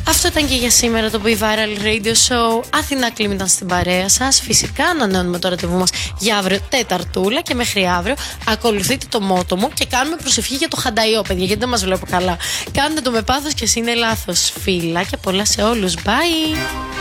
Αυτό ήταν και για σήμερα το Be Viral Radio Show. Αθηνά Κλίμ ήταν στην παρέα σας. Φυσικά ανανεώνουμε το ραντεβού μας για αύριο Τεταρτούλα και μέχρι αύριο ακολουθείτε το μότο μου και κάνουμε προσευχή για το χανταϊό, παιδιά, γιατί δεν μας βλέπω καλά. Κάντε το με πάθος και εσύ είναι λάθος. Φιλάκια πολλά σε όλους. Bye!